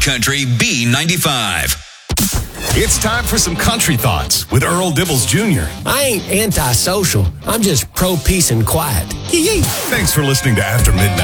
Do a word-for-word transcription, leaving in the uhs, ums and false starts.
Country B ninety-five. It's time for some country thoughts with Earl Dibbles Junior I ain't antisocial. I'm just pro-peace and quiet. Yee-yee. Thanks for listening to After Midnight.